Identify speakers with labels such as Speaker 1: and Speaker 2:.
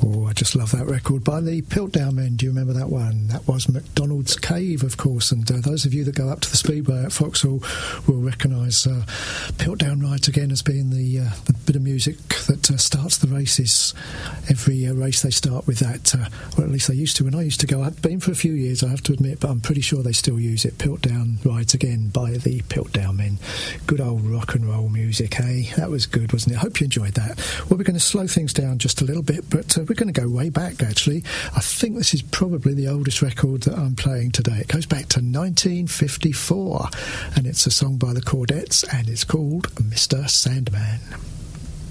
Speaker 1: Oh, I just love that record by the Piltdown Men. Do you remember that one? That was McDonald's Cave, of course, and those of you that go up to the Speedway at Vauxhall will recognise Piltdown Ride Again as being the bit of music that starts the races. Every race they start with that, or at least they used to. When I used to go, I've been for a few years, I have to admit, but I'm pretty sure they still use it. Piltdown Rides Again by the Piltdown Men. Good old rock and roll music, eh? That was good, wasn't it? I hope you enjoyed that. Well, we're going to slow things down just a little bit, but we're going to go way back, actually. I think this is probably the oldest record that I'm playing today. It goes back to 1954, and it's a song by the Chordettes, and it's called Mr. Sandman.